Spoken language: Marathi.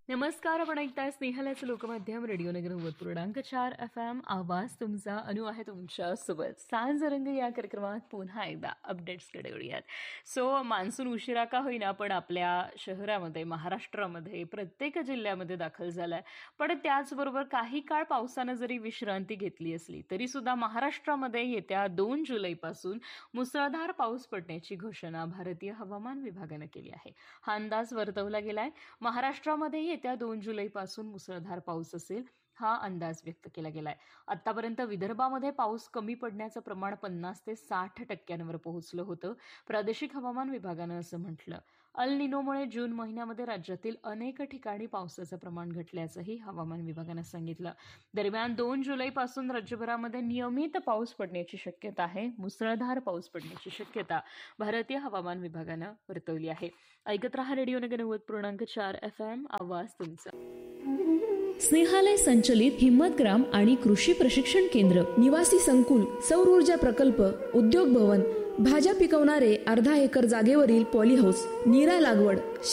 नमस्कार. आपण ऐकताय स्नेहलाचं लोकमाध्यम रेडिओ नगर 90.4 FM. आवाज तुमचा. अनु आहे तुमच्या सोबत. सांज रंग या कार्यक्रमात पुन्हा एकदा अपडेट्सकडे वळूयात. सो मान्सून उशिरा का होईना पण आपल्या शहरामध्ये, महाराष्ट्रामध्ये प्रत्येक जिल्ह्यामध्ये दाखल झालाय. पण त्याचबरोबर काही काळ पावसानं जरी विश्रांती घेतली असली तरी सुद्धा महाराष्ट्रामध्ये येत्या 2 जुलैपासून मुसळधार पाऊस पडण्याची घोषणा भारतीय हवामान विभागानं केली आहे. हा अंदाज वर्तवला गेलाय. महाराष्ट्रामध्ये येत्या 2 जुलैपासून मुसळधार पाऊस असेल, हा अंदाज व्यक्त केला गेलाय. आतापर्यंत विदर्भामध्ये पाऊस कमी पडण्याचं प्रमाण 50 ते 60% पोहोचलं होतं. प्रादेशिक हवामान विभागानं असं म्हटलं. अल निनोमुळे जून महिन्यामध्ये राज्यातील अनेक ठिकाणी पावसाचं प्रमाण घटल्याचंही हवामान विभागानं सांगितलं. दरम्यान 2 जुलैपासून राज्यभरामध्ये नियमित पाऊस पडण्याची शक्यता आहे. मुसळधार पाऊस पडण्याची शक्यता भारतीय हवामान विभागानं वर्तवली आहे. ऐकत रहा रेडिओ नगर 90.4 FM. आवाज तुमचा. स्नेहालय संचलित हिम्मतग्राम आणि कृषी प्रशिक्षण केंद्र, निवासी संकुल, सौर ऊर्जा प्रकल्प, उद्योग भवन, भाज्या पिकवणारे अर्धा एकर जागेवरील पॉलीहाऊस, नीरा लागवड,